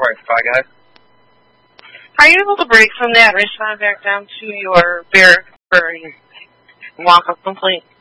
Right, bye, guys. Are you able to break from that and respond back down to your bare walk-up complaint?